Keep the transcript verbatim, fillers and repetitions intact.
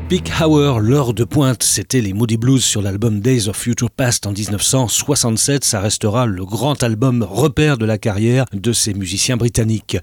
Peak Hour, l'heure de pointe, c'était les Moody Blues sur l'album Days of Future Past en dix-neuf cent soixante-sept. Ça restera le grand album repère de la carrière de ces musiciens britanniques.